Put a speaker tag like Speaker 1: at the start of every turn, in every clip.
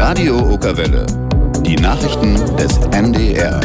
Speaker 1: Radio Okerwelle. Die Nachrichten des NDR.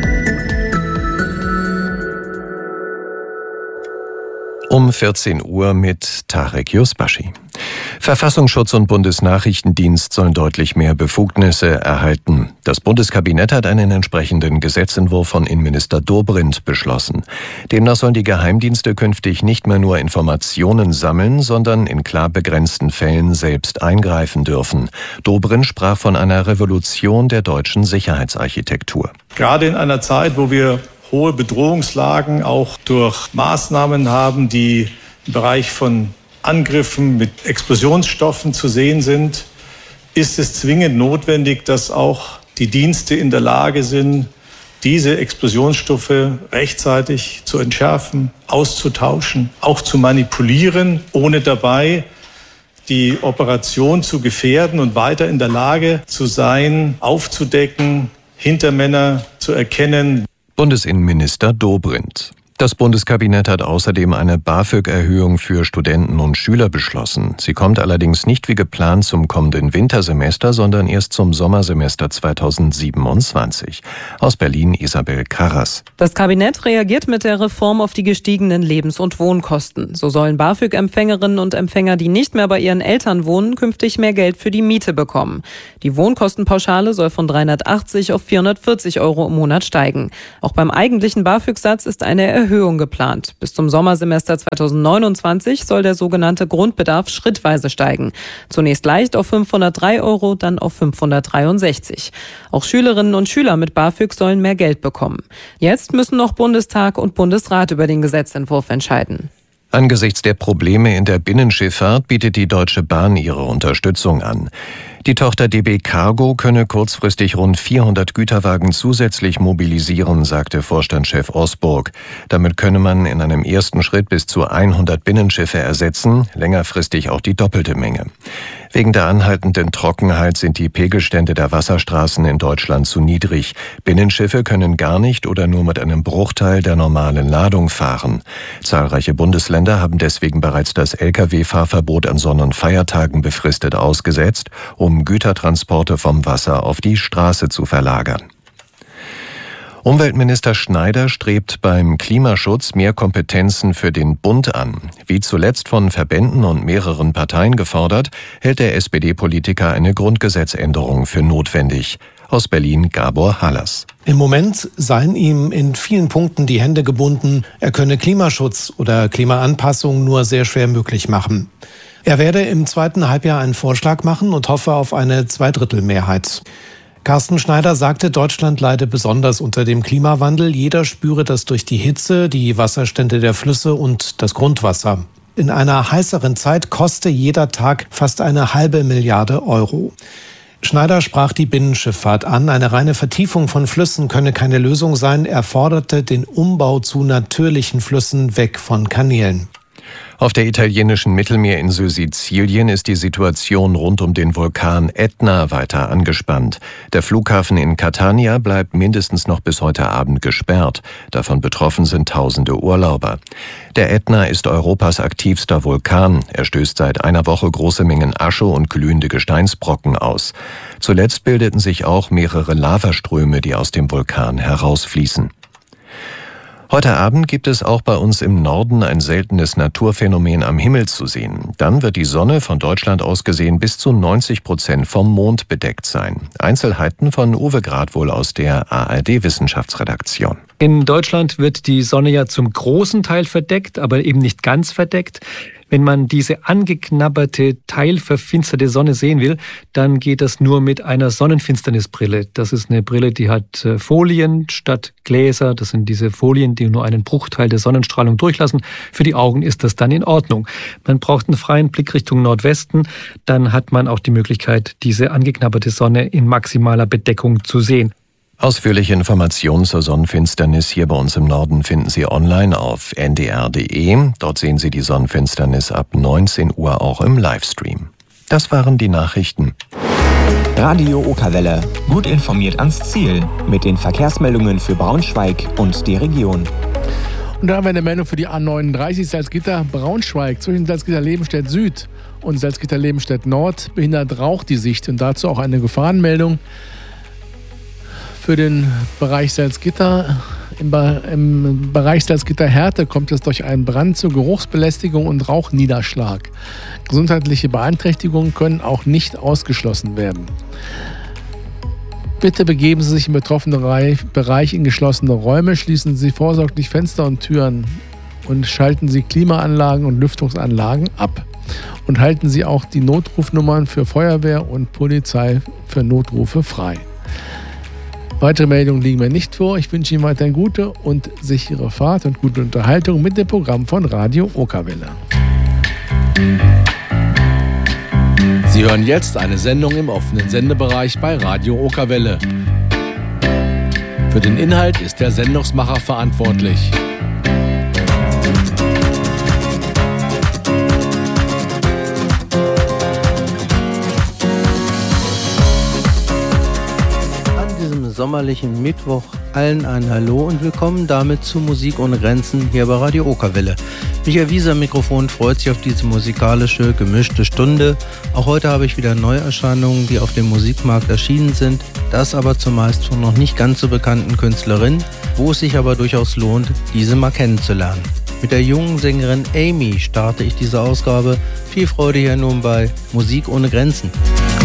Speaker 2: Um 14 Uhr mit Tarek Yusbashi. Verfassungsschutz und Bundesnachrichtendienst sollen deutlich mehr Befugnisse erhalten. Das Bundeskabinett hat einen entsprechenden Gesetzentwurf von Innenminister Dobrindt beschlossen. Demnach sollen die Geheimdienste künftig nicht mehr nur Informationen sammeln, sondern in klar begrenzten Fällen selbst eingreifen dürfen. Dobrindt sprach von einer Revolution der deutschen Sicherheitsarchitektur.
Speaker 3: Gerade in einer Zeit, wo wir hohe Bedrohungslagen auch durch Maßnahmen haben, die im Bereich von Angriffen mit Explosionsstoffen zu sehen sind, ist es zwingend notwendig, dass auch die Dienste in der Lage sind, diese Explosionsstoffe rechtzeitig zu entschärfen, auszutauschen, auch zu manipulieren, ohne dabei die Operation zu gefährden und weiter in der Lage zu sein, aufzudecken, Hintermänner zu erkennen.
Speaker 2: Bundesinnenminister Dobrindt. Das Bundeskabinett hat außerdem eine BAföG-Erhöhung für Studenten und Schüler beschlossen. Sie kommt allerdings nicht wie geplant zum kommenden Wintersemester, sondern erst zum Sommersemester 2027. Aus Berlin Isabel Karras.
Speaker 4: Das Kabinett reagiert mit der Reform auf die gestiegenen Lebens- und Wohnkosten. So sollen BAföG-Empfängerinnen und Empfänger, die nicht mehr bei ihren Eltern wohnen, künftig mehr Geld für die Miete bekommen. Die Wohnkostenpauschale soll von 380 auf 440 € im Monat steigen. Auch beim eigentlichen BAföG-Satz ist eine Erhöhung geplant. Bis zum Sommersemester 2029 soll der sogenannte Grundbedarf schrittweise steigen. Zunächst leicht auf 503 €, dann auf 563. Auch Schülerinnen und Schüler mit BAföG sollen mehr Geld bekommen. Jetzt müssen noch Bundestag und Bundesrat über den Gesetzentwurf entscheiden.
Speaker 2: Angesichts der Probleme in der Binnenschifffahrt bietet die Deutsche Bahn ihre Unterstützung an. Die Tochter DB Cargo könne kurzfristig rund 400 Güterwagen zusätzlich mobilisieren, sagte Vorstandschef Osburg. Damit könne man in einem ersten Schritt bis zu 100 Binnenschiffe ersetzen, längerfristig auch die doppelte Menge. Wegen der anhaltenden Trockenheit sind die Pegelstände der Wasserstraßen in Deutschland zu niedrig. Binnenschiffe können gar nicht oder nur mit einem Bruchteil der normalen Ladung fahren. Zahlreiche Bundesländer haben deswegen bereits das Lkw-Fahrverbot an Sonn- und Feiertagen befristet ausgesetzt, um Gütertransporte vom Wasser auf die Straße zu verlagern. Umweltminister Schneider strebt beim Klimaschutz mehr Kompetenzen für den Bund an. Wie zuletzt von Verbänden und mehreren Parteien gefordert, hält der SPD-Politiker eine Grundgesetzänderung für notwendig. Aus Berlin Gabor Hallas.
Speaker 5: Im Moment seien ihm in vielen Punkten die Hände gebunden. Er könne Klimaschutz oder Klimaanpassung nur sehr schwer möglich machen. Er werde im zweiten Halbjahr einen Vorschlag machen und hoffe auf eine Zweidrittelmehrheit. Carsten Schneider sagte, Deutschland leide besonders unter dem Klimawandel. Jeder spüre das durch die Hitze, die Wasserstände der Flüsse und das Grundwasser. In einer heißeren Zeit koste jeder Tag fast 1,5 Milliarde €. Schneider sprach die Binnenschifffahrt an. Eine reine Vertiefung von Flüssen könne keine Lösung sein. Er forderte den Umbau zu natürlichen Flüssen weg von Kanälen.
Speaker 2: Auf der italienischen Mittelmeerinsel Sizilien ist die Situation rund um den Vulkan Ätna weiter angespannt. Der Flughafen in Catania bleibt mindestens noch bis heute Abend gesperrt. Davon betroffen sind tausende Urlauber. Der Ätna ist Europas aktivster Vulkan. Er stößt seit einer Woche große Mengen Asche und glühende Gesteinsbrocken aus. Zuletzt bildeten sich auch mehrere Lavaströme, die aus dem Vulkan herausfließen. Heute Abend gibt es auch bei uns im Norden ein seltenes Naturphänomen am Himmel zu sehen. Dann wird die Sonne von Deutschland aus gesehen bis zu 90% vom Mond bedeckt sein. Einzelheiten von Uwe Gradwohl aus der ARD-Wissenschaftsredaktion.
Speaker 6: In Deutschland wird die Sonne ja zum großen Teil verdeckt, aber eben nicht ganz verdeckt. Wenn man diese angeknabberte, teilverfinsterte Sonne sehen will, dann geht das nur mit einer Sonnenfinsternisbrille. Das ist eine Brille, die hat Folien statt Gläser. Das sind diese Folien, die nur einen Bruchteil der Sonnenstrahlung durchlassen. Für die Augen ist das dann in Ordnung. Man braucht einen freien Blick Richtung Nordwesten. Dann hat man auch die Möglichkeit, diese angeknabberte Sonne in maximaler Bedeckung zu sehen.
Speaker 2: Ausführliche Informationen zur Sonnenfinsternis hier bei uns im Norden finden Sie online auf ndr.de. Dort sehen Sie die Sonnenfinsternis ab 19 Uhr auch im Livestream. Das waren die Nachrichten.
Speaker 7: Radio Okerwelle. Gut informiert ans Ziel. Mit den Verkehrsmeldungen für Braunschweig und die Region.
Speaker 8: Und da haben wir eine Meldung für die A39 Salzgitter-Braunschweig zwischen Salzgitter-Lebenstedt Süd und Salzgitter-Lebenstedt-Nord behindert Rauch die Sicht und dazu auch eine Gefahrenmeldung für den Bereich Salzgitter. Im Bereich Salzgitter-Härte kommt es durch einen Brand zu Geruchsbelästigung und Rauchniederschlag. Gesundheitliche Beeinträchtigungen können auch nicht ausgeschlossen werden. Bitte begeben Sie sich im betroffenen Bereich in geschlossene Räume, schließen Sie vorsorglich Fenster und Türen und schalten Sie Klimaanlagen und Lüftungsanlagen ab. Und halten Sie auch die Notrufnummern für Feuerwehr und Polizei für Notrufe frei. Weitere Meldungen liegen mir nicht vor. Ich wünsche Ihnen weiterhin gute und sichere Fahrt und gute Unterhaltung mit dem Programm von Radio Okerwelle. Sie hören jetzt eine Sendung im offenen Sendebereich bei Radio Okerwelle. Für den Inhalt ist der Sendungsmacher verantwortlich.
Speaker 9: Sommerlichen Mittwoch allen ein Hallo und willkommen damit zu Musik ohne Grenzen hier bei Radio Okerwelle. Michael Wieser am Mikrofon freut sich auf diese musikalische, gemischte Stunde. Auch heute habe ich wieder Neuerscheinungen, die auf dem Musikmarkt erschienen sind. Das aber zumeist von noch nicht ganz so bekannten Künstlerinnen, wo es sich aber durchaus lohnt, diese mal kennenzulernen. Mit der jungen Sängerin Amy starte ich diese Ausgabe. Viel Freude hier nun bei Musik ohne Grenzen.